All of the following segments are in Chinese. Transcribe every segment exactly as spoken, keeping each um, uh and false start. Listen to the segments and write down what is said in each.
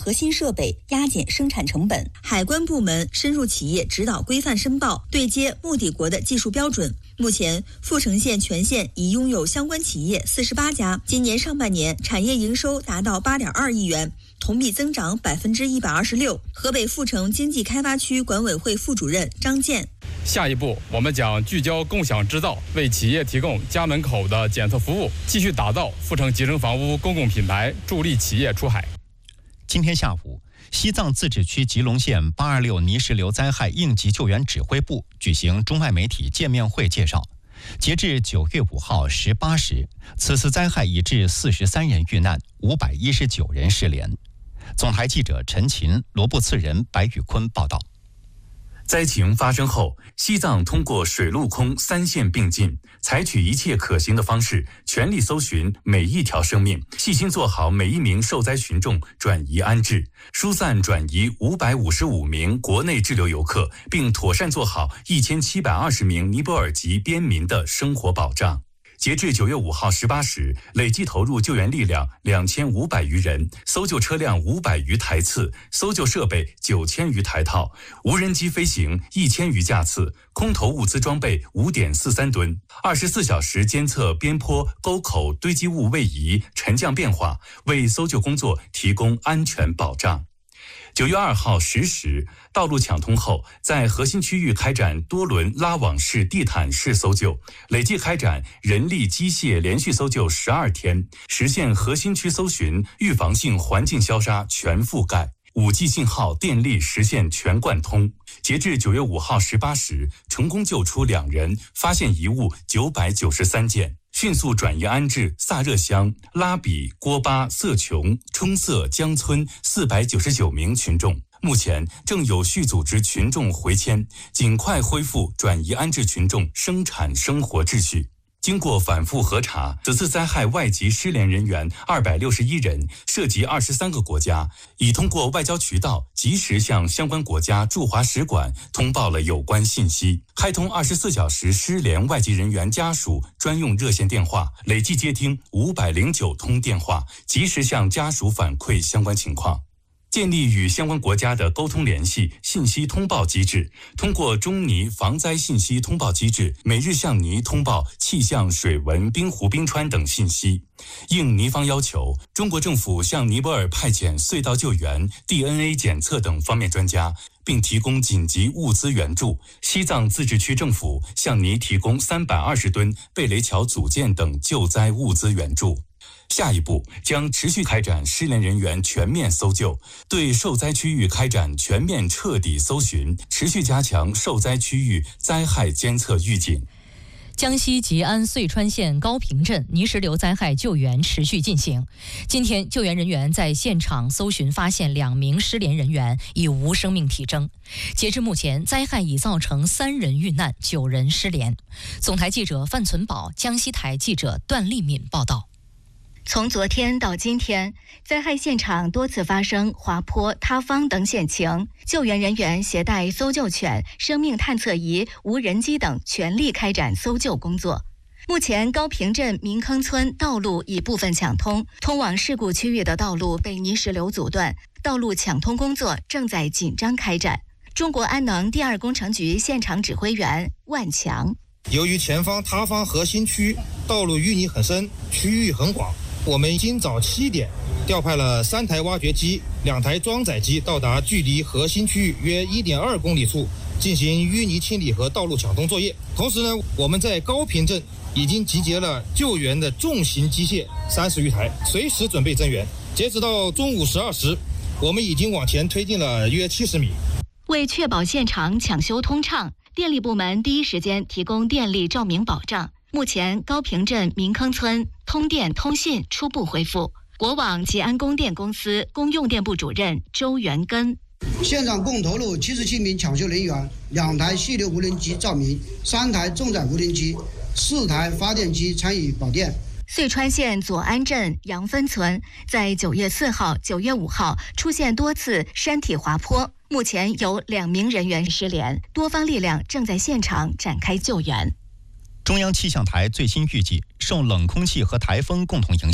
核心设备，压减生产成本。海关部门深入企业指导规范申报，对接目的国的技术标准。目前，富城县全县已拥有相关企业四十八家。今年上半年，产业营收达到八点二亿元，同比增长百分之一百二十六。河北富城经济开发区管委会副主任张健。 下一步，我们将聚焦共享制造，为企业提供家门口的检测服务，继续打造富城集成房屋公共品牌，助力企业出海。 今天下午，西藏自治区吉隆县八二六泥石流灾害应急救援指挥部举行中外媒体见面会介绍，截至九月五号十八时，此次灾害已致四十三人遇难，五百一十九人失联。总台记者陈琴、罗布次仁、白宇坤报道。 灾情发生后，西藏通过水陆空三线并进，采取一切可行的方式，全力搜寻每一条生命，细心做好每一名受灾群众转移安置，疏散转移五百五十五名国内滞留游客，并妥善做好一千七百二十名尼泊尔籍边民的生活保障。截至九月五号十八时，累计投入救援力量两千五百余人，搜救车辆五百余台次，搜救设备九千余台套，无人机飞行一千余架次，空投物资装备五点四三吨，二十四小时监测边坡、沟口堆积物位移、沉降变化，为搜救工作提供安全保障。九月二号十时，道路抢通后，在核心区域开展多轮拉网式、地毯式搜救，累计开展人力、机械连续搜救十二天，实现核心区搜寻、预防性环境消杀全覆盖。五 G 信号、电力实现全贯通。截至九月五号十八时，成功救出两人，发现遗物九百九十三件。迅速转移安置萨热乡、拉比、郭巴、色琼、冲色、江村四百九十九名群众，目前正有序组织群众回迁，尽快恢复转移安置群众生产生活秩序。经过反复核查，此次灾害外籍失联人员二百六十一人，涉及二十三个国家，已通过外交渠道及时向相关国家驻华使馆通报了有关信息，开通二十四小时失联外籍人员家属专用热线电话，累计接听五百零九通电话，及时向家属反馈相关情况。建立与相关国家的沟通联系、信息通报机制，通过中尼防灾信息通报机制，每日向尼通报气象、水文、冰湖、冰川等信息。应尼方要求，中国政府向尼泊尔派遣隧道救援、D N A 检测等方面专家，并提供紧急物资援助。西藏自治区政府向尼提供三百二十吨贝雷桥组件等救灾物资援助。下一步将持续开展失联人员全面搜救，对受灾区域开展全面彻底搜寻，持续加强受灾区域灾害监测预警。 江西吉安遂川县高坪镇泥石流灾害救援持续进行。今天，救援人员在现场搜寻发现两名失联人员，已无生命体征。截至目前，灾害已造成三人遇难，九人失联。总台记者范存宝，江西台记者段丽敏报道。 从昨天到今天，灾害现场多次发生滑坡、塌方等险情，救援人员携带搜救犬、生命探测仪、无人机等全力开展搜救工作。目前，高坪镇民坑村道路已部分抢通，通往事故区域的道路被泥石流阻断，道路抢通工作正在紧张开展。中国安能第二工程局现场指挥员万强： 由于前方塌方核心区道路淤泥很深，区域很广，我们今早七点调派了三台挖掘机、两台装载机到达距离核心区域约 一点二公里处，进行淤泥清理和道路抢通作业。同时呢，我们在高坪镇已经集结了救援的重型机械三十余台，随时准备增援。截止到中午十二时，我们已经往前推进了约七十米。 为确保现场抢修通畅，电力部门第一时间提供电力照明保障。目前，高坪镇民坑村通电通信初步恢复。国网吉安供电公司公用电部主任周元根： 现场共投入七十七名抢修人员，两台细流无人机照明，三台重载无人机，四台发电机参与保电。 遂川县左安镇杨分村在九月四号、九月五号出现多次山体滑坡，目前有两名人员失联，多方力量正在现场展开救援。 中央气象台最新预计，受冷空气和台风共同影响，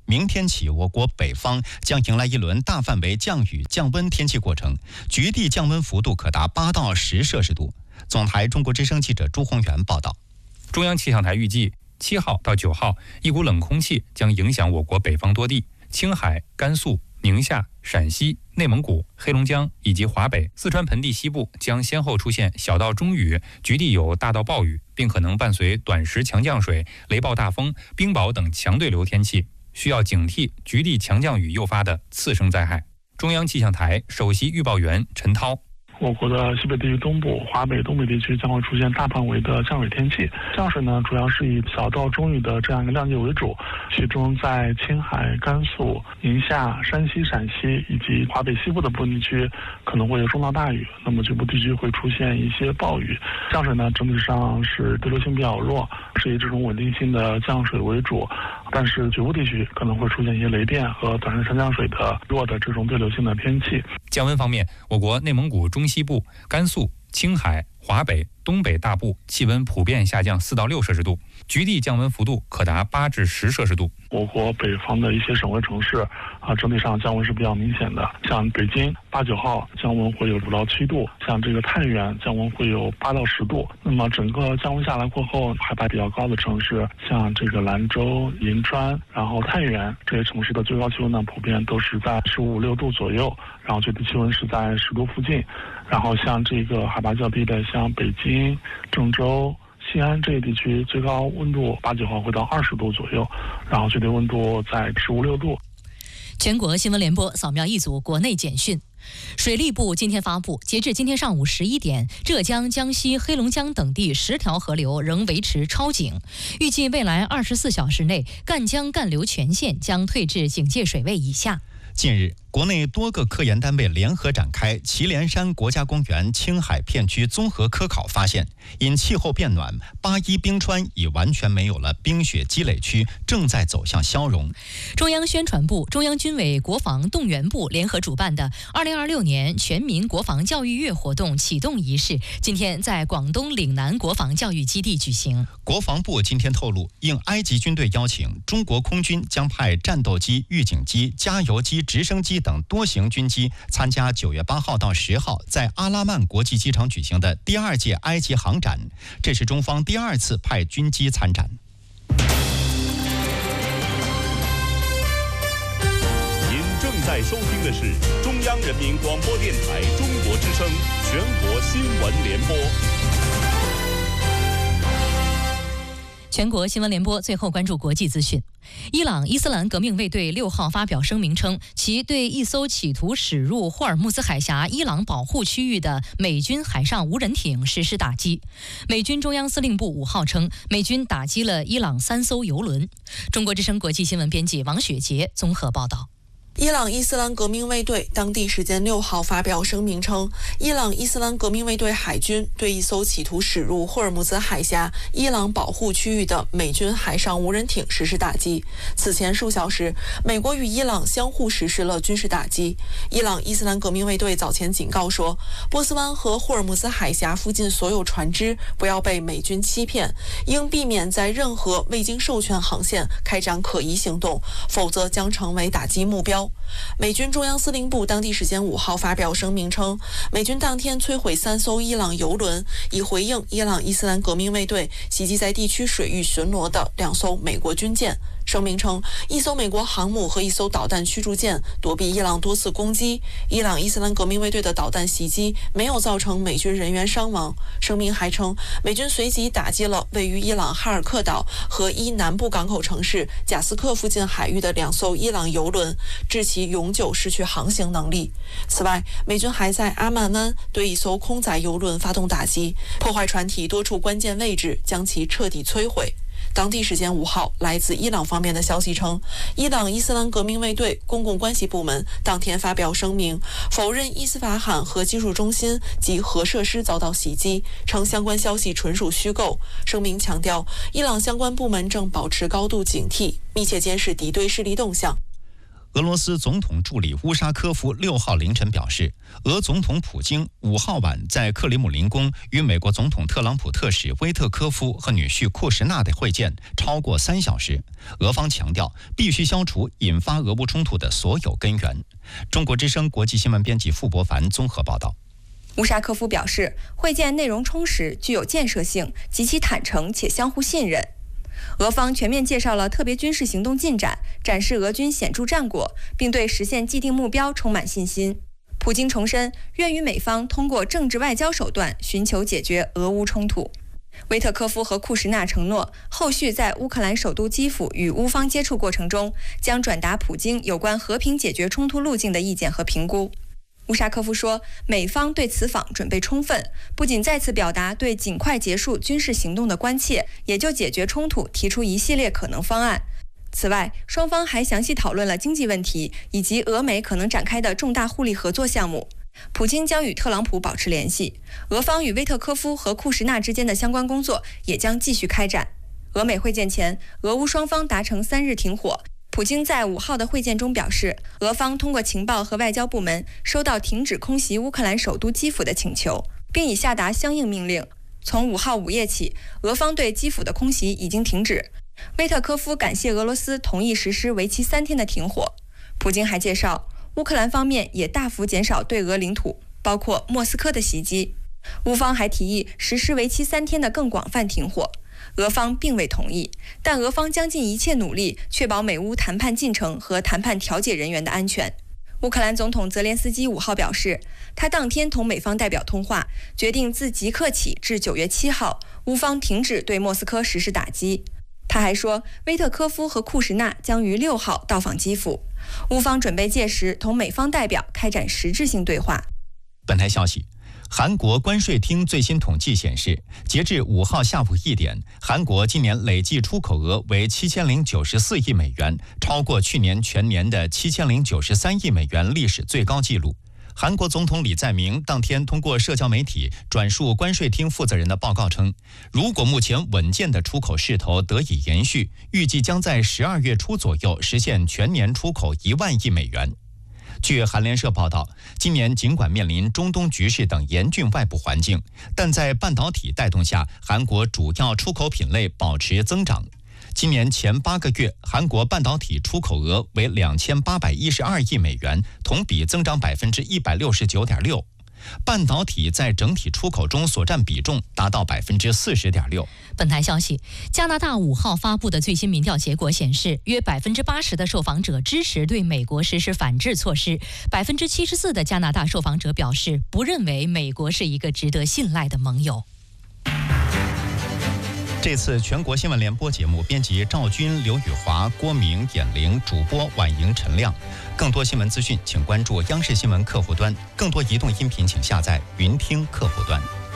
明天起，我国北方将迎来一轮大范围降雨降温天气过程，局地降温幅度可达八到十摄氏度。总台中国之声记者朱宏元报道。 中央气象台预计，七号到九号，一股冷空气将影响我国北方多地，青海、甘肃、宁夏、陕西、内蒙古、黑龙江以及华北、四川盆地西部将先后出现小到中雨，局地有大到暴雨，并可能伴随短时强降水、雷暴大风、冰雹等强对流天气，需要警惕局地强降雨诱发的次生灾害。中央气象台首席预报员陈涛。 我国的西北地区东部、华北、东北地区将会出现大范围的降水天气。降水呢，主要是以小到中雨的这样一个量级为主，其中在青海、甘肃、宁夏、山西、陕西以及华北西部的部分地区可能会有中到大雨，那么局部地区会出现一些暴雨。降水呢，整体上是对流性比较弱，是以这种稳定性的降水为主，但是局部地区可能会出现一些雷电和短时强降水的弱的这种对流性的天气。 降温方面，我国内蒙古中西部、甘肃、青海、华北、东北大部气温普遍下降四到六摄氏度，局地降温幅度可达八至十摄氏度。 我国北方的一些省会城市啊，整体上降温是比较明显的。像北京八九号降温会有五到七度，像这个太原降温会有八到十度。那么整个降温下来过后，海拔比较高的城市，像这个兰州、银川，然后太原这些城市的最高气温呢，普遍都是在十五六度左右，然后最低气温是在十度附近。然后像这个海拔较低的，像北京、郑州、西安这些地区，最高温度八九号会到二十度左右，然后最低温度在十五六度。 全国新闻联播扫描一组国内简讯。水利部今天发布，截至今天上午十一点，浙江、江西、黑龙江等地十条河流仍维持超警，预计未来二十四小时内，赣江干流全线将退至警戒水位以下。 近日，国内多个科研单位联合展开祁连山国家公园青海片区综合科考，发现因气候变暖，八一冰川已完全没有了冰雪积累区，正在走向消融。 中央宣传部、中央军委国防动员部联合主办的二零二六年全民国防教育月活动启动仪式，今天在广东岭南国防教育基地举行。 国防部今天透露，应埃及军队邀请，中国空军将派战斗机、预警机、加油机、直升机等多型军机参加九月八号到十号在阿拉曼国际机场举行的第二届埃及航展，这是中方第二次派军机参展。 您正在收听的是中央人民广播电台中国之声全国新闻联播。 全国新闻联播最后关注国际资讯。伊朗伊斯兰革命卫队六号发表声明称，其对一艘企图驶入霍尔木兹海峡伊朗保护区域的美军海上无人艇实施打击。美军中央司令部五号称，美军打击了伊朗三艘油轮。中国之声国际新闻编辑王雪杰综合报道。 伊朗伊斯兰革命卫队当地时间六号发表声明称，伊朗伊斯兰革命卫队海军对一艘企图驶入霍尔木兹海峡伊朗保护区域的美军海上无人艇实施打击。此前数小时，美国与伊朗相互实施了军事打击。伊朗伊斯兰革命卫队早前警告说，波斯湾和霍尔木兹海峡附近所有船只不要被美军欺骗，应避免在任何未经授权航线开展可疑行动，否则将成为打击目标。美军中央司令部当地时间五号发表声明称，美军当天摧毁三艘伊朗油轮，以回应伊朗伊斯兰革命卫队袭击在地区水域巡逻的两艘美国军舰。声明称，一艘美国航母和一艘导弹驱逐舰躲避伊朗多次攻击，伊朗伊斯兰革命卫队的导弹袭击没有造成美军人员伤亡。声明还称，美军随即打击了位于伊朗哈尔克岛和伊南部港口城市贾斯克附近海域的两艘伊朗油轮，致其永久失去航行能力。此外，美军还在阿曼湾对一艘空载油轮发动打击，破坏船体多处关键位置，将其彻底摧毁。当地时间五号，来自伊朗方面的消息称，伊朗伊斯兰革命卫队公共关系部门当天发表声明，否认伊斯法罕核技术中心及核设施遭到袭击，称相关消息纯属虚构。声明强调，伊朗相关部门正保持高度警惕，密切监视敌对势力动向。 俄罗斯总统助理乌沙科夫六号凌晨表示，俄总统普京五号晚在克里姆林宫与美国总统特朗普特使威特科夫和女婿库什纳的会见超过三小时。俄方强调，必须消除引发俄乌冲突的所有根源。中国之声国际新闻编辑傅博凡综合报道。 乌沙科夫表示，会见内容充实、具有建设性、极其坦诚且相互信任。俄方全面介绍了特别军事行动进展，展示俄军显著战果，并对实现既定目标充满信心。普京重申，愿与美方通过政治外交手段寻求解决俄乌冲突。威特科夫和库什纳承诺，后续在乌克兰首都基辅与乌方接触过程中，将转达普京有关和平解决冲突路径的意见和评估。乌沙科夫说，美方对此访准备充分，不仅再次表达对尽快结束军事行动的关切，也就解决冲突提出一系列可能方案。此外，双方还详细讨论了经济问题以及俄美可能展开的重大互利合作项目。普京将与特朗普保持联系，俄方与威特科夫和库什纳之间的相关工作也将继续开展。俄美会见前，俄乌双方达成三日停火。普京在五号的会见中表示，俄方通过情报和外交部门收到停止空袭乌克兰首都基辅的请求，并已下达相应命令。从五号午夜起，俄方对基辅的空袭已经停止。威特科夫感谢俄罗斯同意实施为期三天的停火。普京还介绍，乌克兰方面也大幅减少对俄领土，包括莫斯科的袭击。乌方还提议实施为期三天的更广泛停火。俄方并未同意，但俄方将尽一切努力确保美乌谈判进程和谈判调解人员的安全。乌克兰总统泽连斯基五号表示，他当天同美方代表通话，决定自即刻起至九月七号，乌方停止对莫斯科实施打击。他还说，威特科夫和库什纳将于六号到访基辅，乌方准备届时同美方代表开展实质性对话。 本台消息，韩国关税厅最新统计显示，截至五号下午一点，韩国今年累计出口额为七千零九十四亿美元，超过去年全年的七千零九十三亿美元历史最高纪录。韩国总统李在明当天通过社交媒体转述关税厅负责人的报告称，如果目前稳健的出口势头得以延续，预计将在十二月初左右实现全年出口一万亿美元。据韩联社报道，今年尽管面临中东局势等严峻外部环境，但在半导体带动下，韩国主要出口品类保持增长。今年前八个月，韩国半导体出口额为两千八百一十二亿美元，同比增长百分之一百六十九点六。半导体在整体出口中所占比重达到百分之四十点六。 本台消息，加拿大五号发布的最新民调结果显示，约百分之八十的受访者支持对美国实施反制措施，百分之七十四的加拿大受访者表示不认为美国是一个值得信赖的盟友。 这次全国新闻联播节目，编辑赵军、刘宇华、郭明、闫玲，主播婉莹、陈亮。更多新闻资讯，请关注央视新闻客户端；更多移动音频，请下载云听客户端。